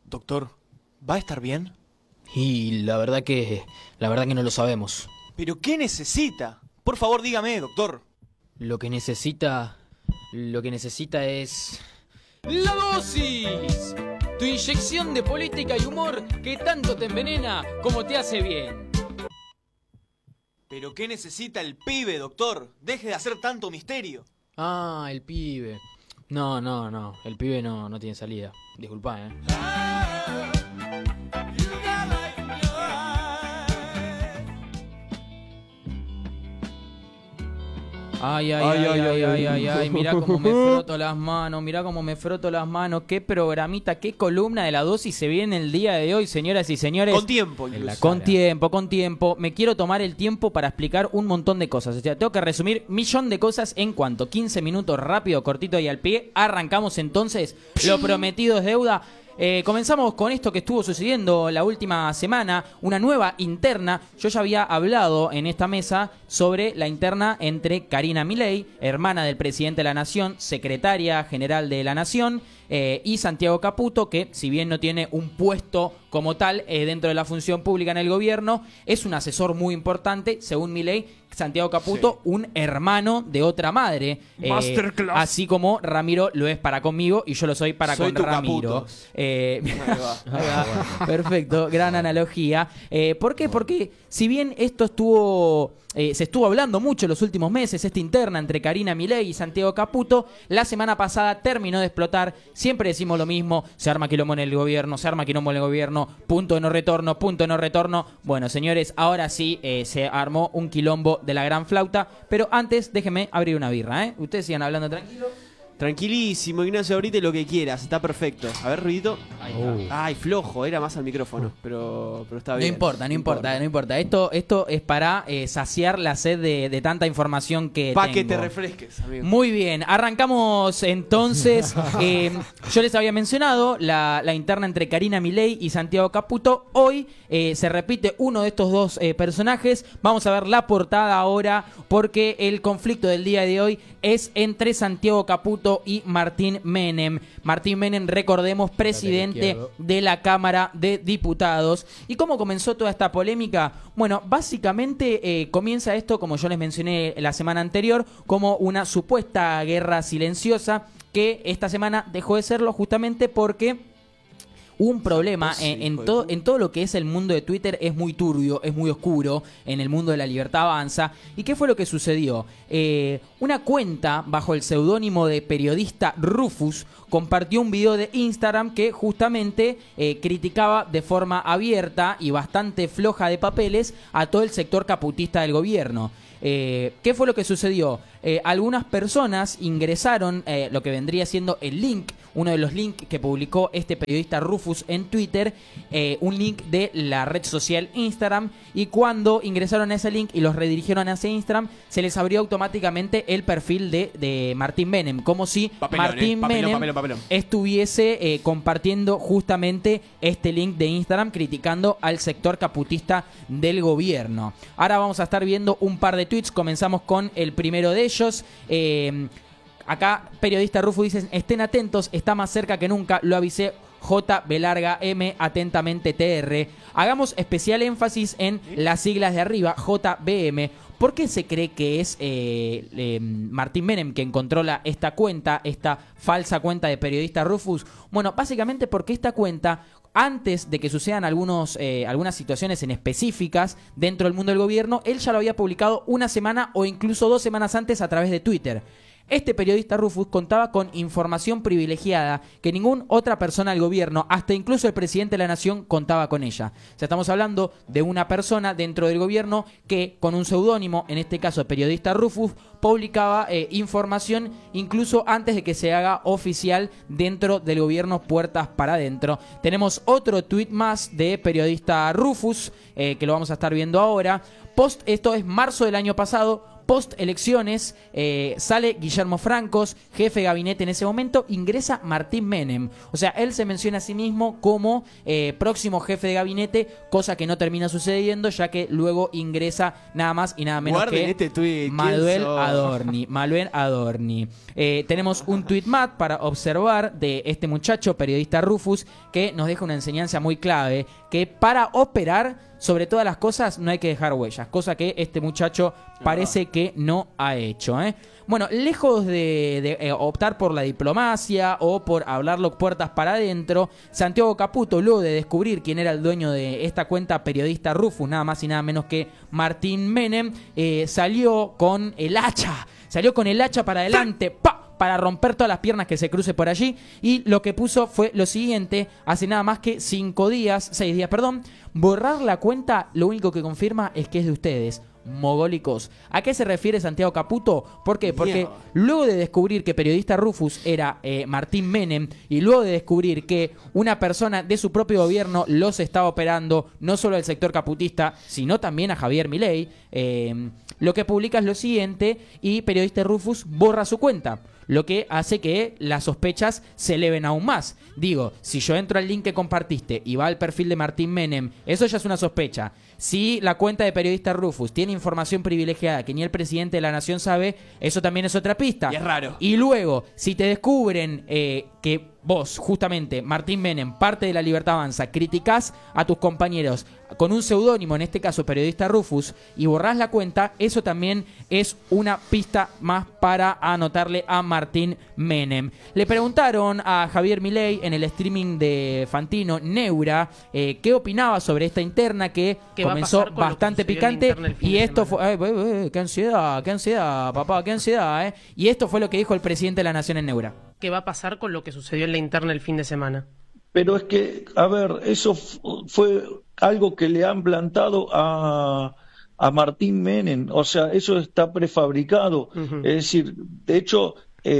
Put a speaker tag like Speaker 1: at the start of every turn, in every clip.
Speaker 1: Doctor, ¿va a estar bien?
Speaker 2: Y la verdad que no lo sabemos.
Speaker 1: ¿Pero qué necesita? Por favor, dígame, doctor.
Speaker 2: Lo que necesita es
Speaker 3: ¡La dosis! Tu inyección de política y humor que tanto te envenena como te hace bien.
Speaker 1: ¿Pero qué necesita el pibe, doctor? Deje de hacer tanto misterio.
Speaker 2: Ah, el pibe. No, el pibe no tiene salida. Disculpa, Ay, mirá cómo me froto las manos, qué programita, qué columna de la dosis se viene el día de hoy, señoras y señores.
Speaker 1: Con tiempo, incluso.
Speaker 2: Con tiempo. Me quiero tomar el tiempo para explicar un montón de cosas. O sea, tengo que resumir 1.000.000 de cosas en cuanto 15 minutos, rápido, cortito y al pie. Arrancamos entonces, lo prometido es deuda. Comenzamos con esto que estuvo sucediendo la última semana, una nueva interna. Yo ya había hablado en esta mesa sobre la interna entre Karina Milei, hermana del presidente de la Nación, secretaria general de la Nación, y Santiago Caputo, que si bien no tiene un puesto como tal dentro de la función pública en el gobierno, es un asesor muy importante, según Milei. Santiago Caputo, sí, un hermano de otra madre, así como Ramiro lo es para conmigo y yo lo soy para con Ramiro. Ahí va. Perfecto, gran analogía. ¿Por qué? Porque si bien esto se estuvo hablando mucho en los últimos meses, esta interna entre Karina Milei y Santiago Caputo, la semana pasada terminó de explotar. Siempre decimos lo mismo: se arma quilombo en el gobierno, punto de no retorno. Bueno, señores, ahora sí se armó un quilombo de la gran flauta, pero antes déjenme abrir una birra, ¿eh? Ustedes sigan hablando tranquilo.
Speaker 4: Tranquilísimo, Ignacio, abrite lo que quieras, está perfecto. A ver, ruidito. Ay, flojo, era más al micrófono, pero está bien.
Speaker 2: No importa. Esto es para saciar la sed de tanta información que tengo.
Speaker 4: Para que te refresques, amigo.
Speaker 2: Muy bien, arrancamos entonces. Yo les había mencionado la interna entre Karina Milei y Santiago Caputo. Hoy se repite uno de estos dos personajes. Vamos a ver la portada ahora, porque el conflicto del día de hoy es entre Santiago Caputo y Martín Menem. Martín Menem, recordemos, presidente de la Cámara de Diputados. ¿Y cómo comenzó toda esta polémica? Bueno, básicamente comienza esto, como yo les mencioné la semana anterior, como una supuesta guerra silenciosa que esta semana dejó de serlo justamente porque un problema en todo lo que es el mundo de Twitter. Es muy turbio, es muy oscuro. En el mundo de la libertad avanza. ¿Y qué fue lo que sucedió? Una cuenta bajo el seudónimo de periodista Rufus compartió un video de Instagram que justamente criticaba de forma abierta y bastante floja de papeles a todo el sector caputista del gobierno. ¿Qué fue lo que sucedió? Algunas personas ingresaron lo que vendría siendo el link, uno de los links que publicó este periodista Rufus en Twitter, un link de la red social Instagram, y cuando ingresaron a ese link y los redirigieron hacia Instagram, se les abrió automáticamente el perfil de Martín Menem, como si Martín Menem estuviese compartiendo justamente este link de Instagram criticando al sector caputista del gobierno. Ahora vamos a estar viendo un par de tweets. Comenzamos con el primero de ellos. Acá, periodista Rufus dice: estén atentos, está más cerca que nunca, lo avisé. JB, atentamente TR. Hagamos especial énfasis en las siglas de arriba, JBM. ¿Por qué se cree que es Martín Menem quien controla esta cuenta, esta falsa cuenta de periodista Rufus? Bueno, básicamente porque esta cuenta, antes de que sucedan algunas situaciones en específicas dentro del mundo del gobierno, él ya lo había publicado una semana o incluso 2 semanas antes a través de Twitter. Este periodista Rufus contaba con información privilegiada que ninguna otra persona del gobierno, hasta incluso el presidente de la Nación, contaba con ella. O sea, estamos hablando de una persona dentro del gobierno que, con un seudónimo, en este caso periodista Rufus, publicaba información incluso antes de que se haga oficial dentro del gobierno, puertas para adentro. Tenemos otro tuit más de periodista Rufus, que lo vamos a estar viendo ahora. Esto es marzo del año pasado. post elecciones, sale Guillermo Francos, jefe de gabinete en ese momento, ingresa Martín Menem. O sea, él se menciona a sí mismo como próximo jefe de gabinete, cosa que no termina sucediendo, ya que luego ingresa nada más y nada menos
Speaker 4: Guarden
Speaker 2: que
Speaker 4: este tuit,
Speaker 2: Manuel
Speaker 4: ¿quién sos?
Speaker 2: Adorni. Manuel Adorni. Tenemos un tuit más para observar de este muchacho, periodista Rufus, que nos deja una enseñanza muy clave, que para operar, sobre todas las cosas, no hay que dejar huellas, cosa que este muchacho parece que no ha hecho. Bueno, lejos de optar por la diplomacia o por hablarlo puertas para adentro, Santiago Caputo, luego de descubrir quién era el dueño de esta cuenta periodista Rufus, nada más y nada menos que Martín Menem, salió con el hacha para adelante, ¡pa!, para romper todas las piernas que se cruce por allí, y lo que puso fue lo siguiente: hace nada más que 6 días, borrar la cuenta, lo único que confirma es que es de ustedes, mogólicos. ¿A qué se refiere Santiago Caputo? ¿Por qué? Porque luego de descubrir que periodista Rufus era Martín Menem, y luego de descubrir que una persona de su propio gobierno los estaba operando, no solo al sector caputista, sino también a Javier Milei, lo que publica es lo siguiente, y periodista Rufus borra su cuenta, lo que hace que las sospechas se eleven aún más. Digo, si yo entro al link que compartiste y va al perfil de Martín Menem, eso ya es una sospecha. Si la cuenta de periodista Rufus tiene información privilegiada que ni el presidente de la nación sabe, eso también es otra pista.
Speaker 4: Y es raro.
Speaker 2: Y luego, si te descubren que vos, justamente, Martín Menem, parte de La Libertad Avanza, criticás a tus compañeros con un seudónimo, en este caso periodista Rufus, y borrás la cuenta, eso también es una pista más para anotarle a Martín Menem. Le preguntaron a Javier Milei en el streaming de Fantino, Neura, qué opinaba sobre esta interna que comenzó bastante picante, y esto fue... qué ansiedad, papá, qué ansiedad, Y esto fue lo que dijo el presidente de la Nación en Neura.
Speaker 5: ¿Qué va a pasar con lo que sucedió en la interna el fin de semana?
Speaker 6: Pero es que, a ver, eso fue algo que le han plantado a Martín Menem, o sea, eso está prefabricado.
Speaker 5: Uh-huh.
Speaker 6: Es decir, de hecho,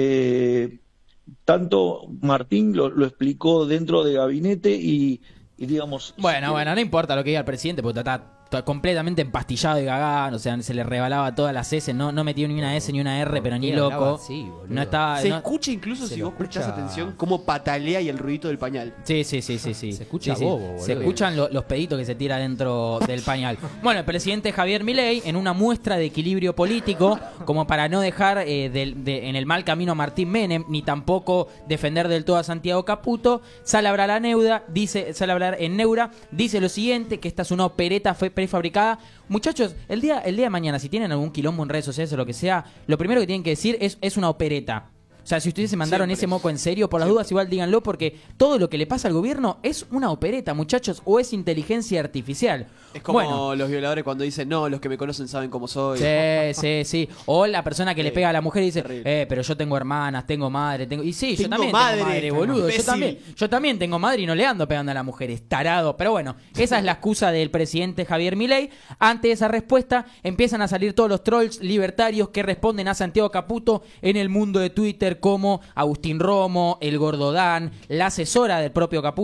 Speaker 6: tanto Martín lo explicó dentro de gabinete y digamos...
Speaker 2: Bueno, no importa lo que diga el presidente, porque está completamente empastillado y gagá, o sea, se le rebalaba todas las S, no metió ni una S ni una R, pero ni loco.
Speaker 7: Así,
Speaker 2: no estaba,
Speaker 4: Se
Speaker 2: no...
Speaker 4: escucha incluso,
Speaker 7: Se
Speaker 4: si
Speaker 7: lo
Speaker 4: vos prestás
Speaker 7: escucha.
Speaker 4: atención, cómo patalea y el ruidito del pañal.
Speaker 2: Sí.
Speaker 7: Se escucha bobo, boludo.
Speaker 2: Se escuchan los peditos que se tira dentro del pañal. Bueno, el presidente Javier Milei, en una muestra de equilibrio político, como para no dejar en el mal camino a Martín Menem, ni tampoco defender del todo a Santiago Caputo, sale a hablar en Neura, dice lo siguiente, que esta es una opereta prefabricada. Muchachos, el día de mañana, si tienen algún quilombo en redes sociales o lo que sea, lo primero que tienen que decir es una opereta. O sea, si ustedes se mandaron ese moco en serio, por las dudas igual díganlo, porque todo lo que le pasa al gobierno es una opereta, muchachos, o es inteligencia artificial.
Speaker 4: Es como
Speaker 2: Bueno,
Speaker 4: los violadores cuando dicen, no, los que me conocen saben cómo soy.
Speaker 2: sí. O la persona que le pega a la mujer y dice,
Speaker 4: terrible.
Speaker 2: pero yo tengo hermanas, tengo madre, Y sí, yo
Speaker 4: Tengo
Speaker 2: también
Speaker 4: madre,
Speaker 2: tengo madre, boludo.
Speaker 4: imbécil.
Speaker 2: Yo también tengo madre y no le ando pegando a la mujer, es tarado. Pero bueno, esa es la excusa del presidente Javier Milei. Ante esa respuesta, empiezan a salir todos los trolls libertarios que responden a Santiago Caputo en el mundo de Twitter, como Agustín Romo, el Gordo Dan, la asesora del propio Caputo.